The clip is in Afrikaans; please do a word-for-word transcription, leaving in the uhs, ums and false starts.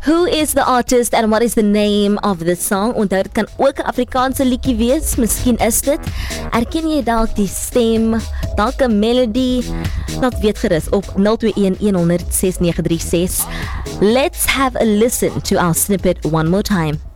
Who is the artist and what is the name of the song? Onthou, dit kan ook 'n Afrikaanse liedjie wees. Miskien is dit. Erken jy dalk die stem, dalk 'n melodie? Laat weet gerus op nul twee een een honderd ses nege drie ses. Let's have a listen to our snippet one more time.